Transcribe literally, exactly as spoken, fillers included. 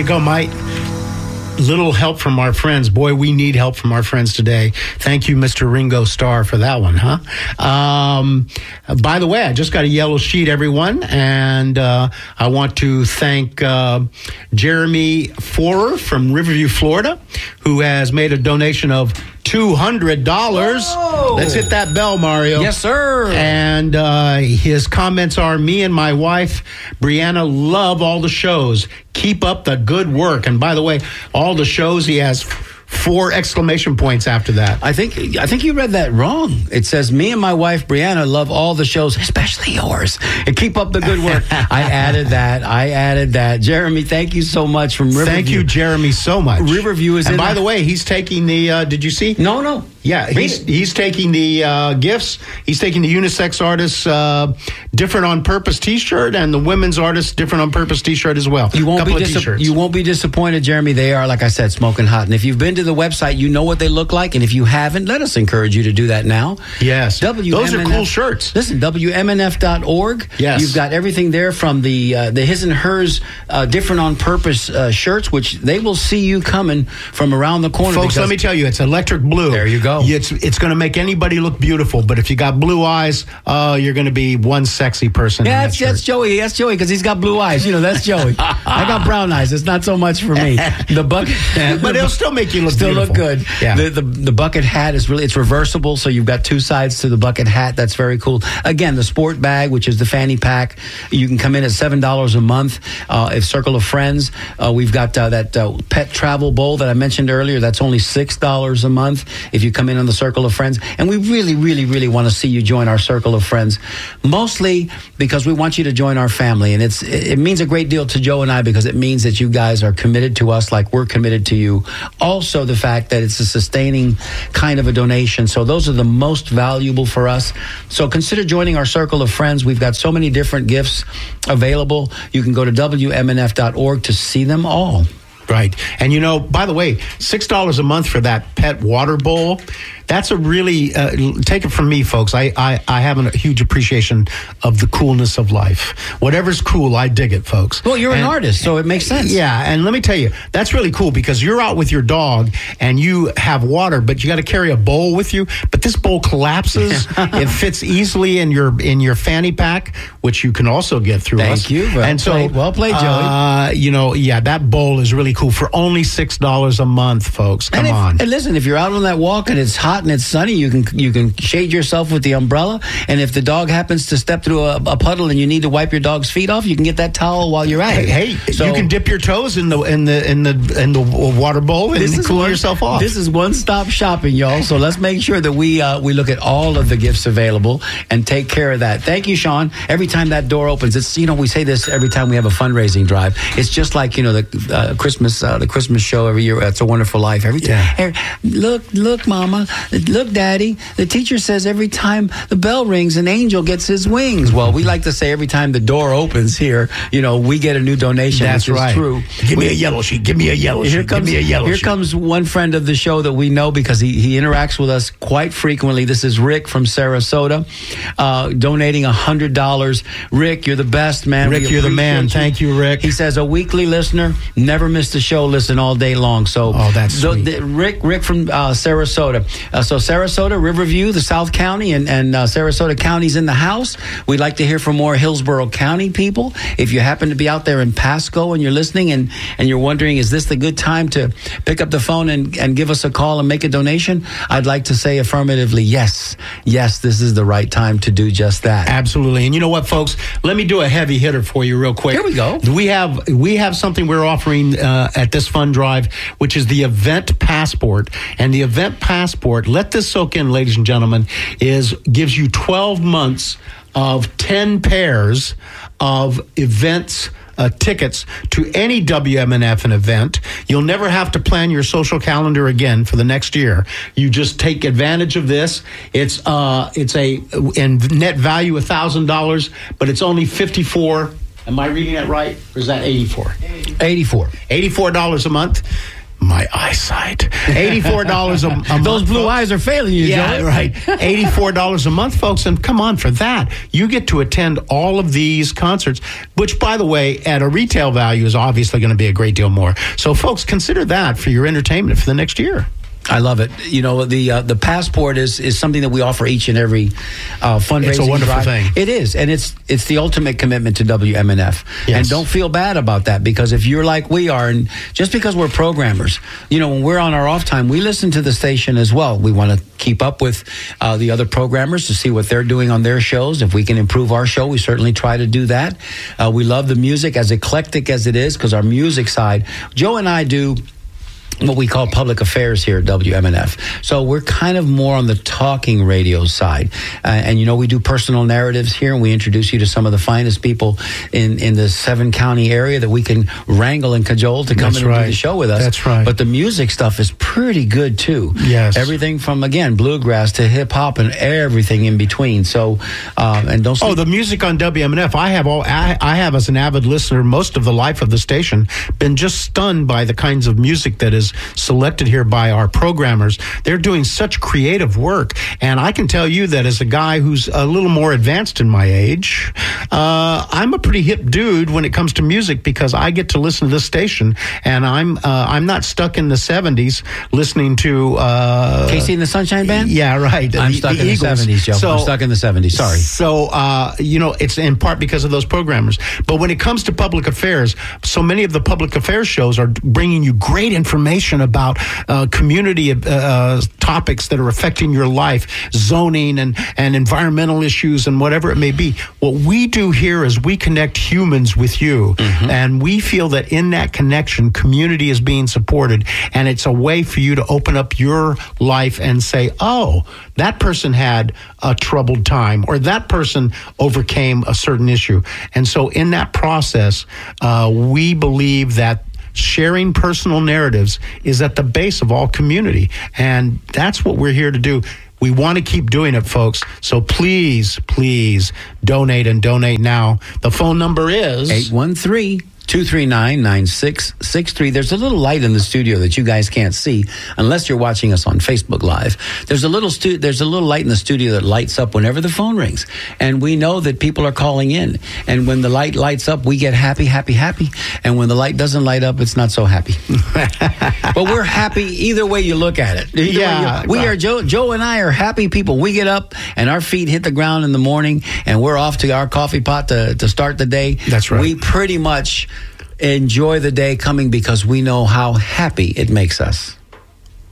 you go, Mike. Little help from our friends. Boy, we need help from our friends today. Thank you, Mister Ringo Starr, for that one, huh? Um, by the way, I just got a yellow sheet, everyone, and uh, I want to thank uh, Jeremy Forer from Riverview, Florida, who has made a donation of two hundred dollars. Whoa. Let's hit that bell, Mario. Yes, sir. And uh, his comments are, me and my wife, Brianna, love all the shows. Keep up the good work. And by the way, all the shows, he has four exclamation points after that. I think I think you read that wrong. It says, me and my wife, Brianna, love all the shows, especially yours. And keep up the good work. I added that. I added that. Jeremy, thank you so much from Riverview. Thank you, Jeremy, so much. Riverview is and in by the, the way, he's taking the, uh, did you see? No, no. Yeah, he's he's taking the uh, gifts. He's taking the unisex artists uh, different on purpose T-shirt and the women's artists different on purpose T-shirt as well. You won't Couple be of dis- T-shirts. you won't be disappointed, Jeremy. They are, like I said, smoking hot. And if you've been to the website, you know what they look like. And if you haven't, let us encourage you to do that now. Yes, W M N F, those are cool shirts. Listen, W M N F dot org. Yes, you've got everything there from the uh, the his and hers uh, different on purpose uh, shirts, which they will see you coming from around the corner. Folks, let me tell you, it's electric blue. There you go. It's it's going to make anybody look beautiful, but if you got blue eyes, uh, you're going to be one sexy person. Yeah, in that's, that that's Joey. That's Joey because he's got blue eyes. You know, that's Joey. I got brown eyes. It's not so much for me. The bucket, but it'll still make you look still beautiful. look good. Yeah. The, the the bucket hat is really, it's reversible, so you've got two sides to the bucket hat. That's very cool. Again, the sport bag, which is the fanny pack, you can come in at seven dollars a month. Uh, if Circle of Friends, uh, we've got uh, that uh, pet travel bowl that I mentioned earlier. That's only six dollars a month if you come in on the Circle of Friends. And we really, really, really want to see you join our Circle of Friends, mostly because we want you to join our family. And it's it means a great deal to Joe and I because it means that you guys are committed to us like we're committed to you. Also, the fact that it's a sustaining kind of a donation. So those are the most valuable for us. So consider joining our Circle of Friends. We've got so many different gifts available. You can go to W M N F dot org to see them all. Right. And, you know, by the way, six dollars a month for that pet water bowl, that's a really, uh, take it from me, folks. I, I, I have a huge appreciation of the coolness of life. Whatever's cool, I dig it, folks. Well, you're and, an artist, so it makes sense. Yeah, and let me tell you, that's really cool because you're out with your dog and you have water, but you got to carry a bowl with you. But this bowl collapses. It fits easily in your in your fanny pack, which you can also get through Thank us. you. Well and so, played. Well played, Joey. Uh, you know, yeah, that bowl is really cool for only six dollars a month, folks. Come and if, on. And listen, if you're out on that walk and it's hot and it's sunny, you can you can shade yourself with the umbrella. And if the dog happens to step through a, a puddle and you need to wipe your dog's feet off, you can get that towel while you're at it. Hey, hey so, you can dip your toes in the in the in the in the water bowl and cool one, yourself off. This is one-stop shopping, y'all. So let's make sure that we uh, we look at all of the gifts available and take care of that. Thank you, Sean. Every time that door opens, it's you know we say this every time we have a fundraising drive. It's just like you know the uh, Christmas uh, the Christmas show every year. It's a Wonderful Life. Every time, yeah. hey, look, look, Mama, look, Daddy. The teacher says every time the bell rings, an angel gets his wings. Well, we like to say every time the door opens here, you know, we get a new donation. That's which is right. True. Give we, me a yellow sheet. Give me a yellow here sheet. Comes, Give me a yellow here sheet. comes one friend of the show that we know because he, he interacts with us quite frequently. This is Rick from Sarasota, uh, donating one hundred dollars. Rick, you're the best, man. Rick, we you're the man. you. Thank you, Rick. He says, a weekly listener, never missed a show, listen all day long. So, oh, that's the, sweet. The, Rick, Rick from uh, Sarasota. Uh, so Sarasota, Riverview, the South County, and, and uh, Sarasota County's in the house. We'd like to hear from more Hillsborough County people. If you happen to be out there in Pasco and you're listening and, and you're wondering, is this the good time to pick up the phone and, and give us a call and make a donation? I'd like to say affirmatively, yes. Yes, this is the right time to do just that. Absolutely. And you know what, folks? Let me do a heavy hitter for you real quick. Here we go. We have we have something we're offering uh, at this fund drive, which is the Event Passport. And the Event Passport, let this soak in, ladies and gentlemen, is gives you twelve months of ten pairs of events Uh, tickets to any W M N F event. You'll never have to plan your social calendar again for the next year. You just take advantage of this. It's uh, it's a in net value a thousand dollars, but it's only fifty four. Am I reading that right, or is that eighty four? Eighty four. Eighty four dollars a month. my eyesight. eighty-four dollars a, a month. Those blue folks. eyes are failing you, Yeah, Joe. right. eighty-four dollars a month, folks. And come on, for that, you get to attend all of these concerts, which, by the way, at a retail value is obviously going to be a great deal more. So, folks, consider that for your entertainment for the next year. I love it. You know, the uh, the passport is, is something that we offer each and every uh, fundraising It's a wonderful drive. thing. It is, and it's it's the ultimate commitment to W M N F. Yes. And don't feel bad about that, because if you're like we are, and just because we're programmers, you know, when we're on our off time, we listen to the station as well. We want to keep up with uh, the other programmers to see what they're doing on their shows. If we can improve our show, we certainly try to do that. Uh, we love the music, as eclectic as it is, because our music side, Joe and I do what we call public affairs here at W M N F. So we're kind of more on the talking radio side. Uh, and, you know, we do personal narratives here, and we introduce you to some of the finest people in, in the seven county area that we can wrangle and cajole to come That's in and right. do the show with us. That's right. But the music stuff is pretty good, too. Yes. Everything from, again, bluegrass to hip-hop and everything in between. So, um, and don't sleep. Oh, the music on W M N F. I have all. I, I have, as an avid listener, most of the life of the station, been just stunned by the kinds of music that is selected here by our programmers. They're doing such creative work, and I can tell you that as a guy who's a little more advanced in my age, uh, I'm a pretty hip dude when it comes to music, because I get to listen to this station, and I'm uh, I'm not stuck in the seventies listening to uh, Casey and the Sunshine Band? Yeah, right. I'm the, stuck the in Eagles. the seventies, Joe. So, I'm stuck in the seventies. Sorry. So, uh, you know, it's in part because of those programmers. But when it comes to public affairs, so many of the public affairs shows are bringing you great information about uh, community uh, topics that are affecting your life, zoning and, and environmental issues and whatever it may be. What we do here is we connect humans with you. Mm-hmm. And we feel that in that connection, community is being supported. And it's a way for you to open up your life and say, oh, that person had a troubled time, or that person overcame a certain issue. And so in that process, uh, we believe that sharing personal narratives is at the base of all community. And that's what we're here to do. We want to keep doing it, folks. So please, please donate, and donate now. The phone number is eight one three, two three nine, nine six six three. There's a little light in the studio that you guys can't see unless you're watching us on Facebook Live. There's a little stu- there's a little light in the studio that lights up whenever the phone rings. And we know that people are calling in. And when the light lights up, we get happy, happy, happy. And when the light doesn't light up, it's not so happy. But we're happy either way you look at it. Either Yeah, you, we right. are, Joe, Joe and I are happy people. We get up and our feet hit the ground in the morning, and we're off to our coffee pot to, to start the day. That's right. We pretty much enjoy the day coming because we know how happy it makes us.